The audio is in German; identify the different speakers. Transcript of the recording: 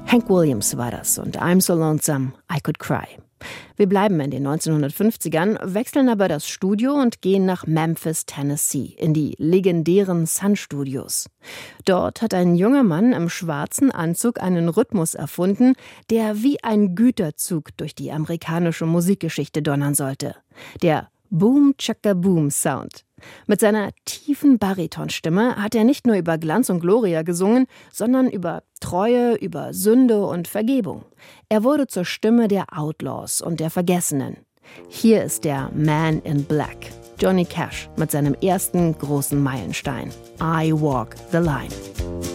Speaker 1: Hank Williams war das und I'm So Lonesome, I Could Cry. Wir bleiben in den 1950ern, wechseln aber das Studio und gehen nach Memphis, Tennessee, in die legendären Sun Studios. Dort hat ein junger Mann im schwarzen Anzug einen Rhythmus erfunden, der wie ein Güterzug durch die amerikanische Musikgeschichte donnern sollte. Der Boom-Chaka-Boom-Sound. Mit seiner tiefen Baritonstimme hat er nicht nur über Glanz und Gloria gesungen, sondern über Treue, über Sünde und Vergebung. Er wurde zur Stimme der Outlaws und der Vergessenen. Hier ist der Man in Black, Johnny Cash, mit seinem ersten großen Meilenstein, I Walk the Line.